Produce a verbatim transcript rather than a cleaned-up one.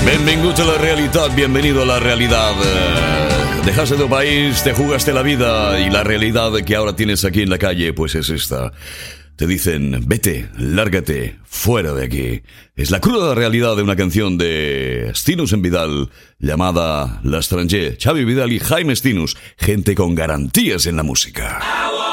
Benvingut a la realitat, bienvenido a la realidad. Dejaste tu país, te jugaste la vida y la realidad que ahora tienes aquí en la calle, pues es esta. Te dicen, vete, lárgate, fuera de aquí. Es la cruda realidad de una canción de Stinus en Vidal llamada L'Estranger. Xavi Vidal y Jaime Stinus, gente con garantías en la música.